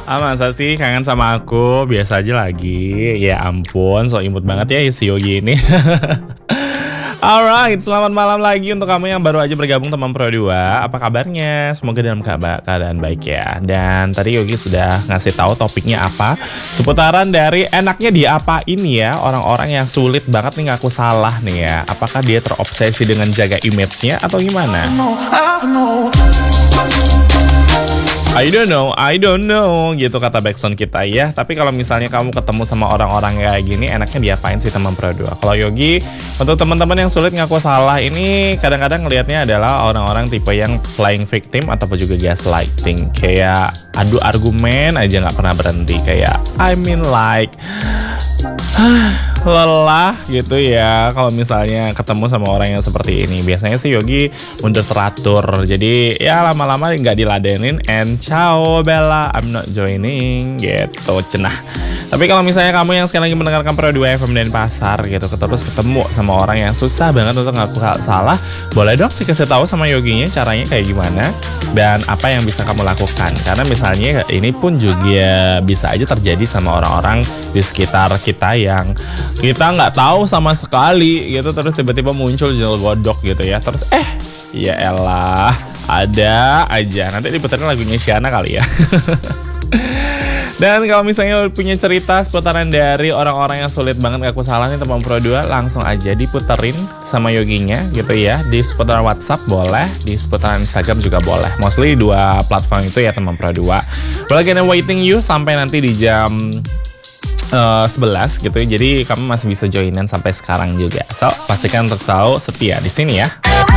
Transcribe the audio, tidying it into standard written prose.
Ah, masa sih kangen sama aku? Biasa aja lagi. Ya ampun, so imut banget ya si Yogi ini. Alright, selamat malam lagi untuk kamu yang baru aja bergabung teman Pro 2. Apa kabarnya? Semoga dalam keadaan baik ya. Dan tadi Yogi sudah ngasih tahu topiknya apa. Seputaran dari enaknya diapain ya orang-orang yang sulit banget nih ngaku salah nih ya. Apakah dia terobsesi dengan jaga image-nya atau gimana? I don't know gitu kata backsound kita ya. Tapi kalau misalnya kamu ketemu sama orang-orang kayak gini, enaknya diapain sih teman Pro 2? Kalau Yogi, untuk teman-teman yang sulit ngaku salah ini kadang-kadang ngelihatnya adalah orang-orang tipe yang playing victim ataupun juga gaslighting. Kayak adu argumen aja nggak pernah berhenti. Kayak I mean like lelah gitu ya kalau misalnya ketemu sama orang yang seperti ini. Biasanya sih Yogi mundur teratur, jadi ya lama-lama nggak diladenin and ciao Bella, I'm not joining gitu cenah. Tapi kalau misalnya kamu yang sekarang lagi mendengarkan Pro 2 FM Denpasar gitu, terus ketemu sama orang yang susah banget untuk ngaku salah, boleh dong dikasih tahu sama Yoginya caranya kayak gimana dan apa yang bisa kamu lakukan. Karena misalnya ini pun juga bisa aja terjadi sama orang-orang di sekitar kita yang kita nggak tahu sama sekali gitu, terus tiba-tiba muncul jel godok gitu ya, terus ya elah ada aja. Nanti diputerin lagunya Shana kali ya. Dan kalau misalnya punya cerita seputaran dari orang-orang yang sulit banget ngaku salah nih teman Pro 2, langsung aja diputerin sama Yoginya gitu ya. Di seputaran WhatsApp boleh, di seputaran Instagram juga boleh. Mostly dua platform itu ya teman Pro 2. Boleh gonna waiting you sampai nanti di jam 11 gitu ya. Jadi kamu masih bisa joinan sampai sekarang juga. So, pastikan untuk selalu setia di sini ya.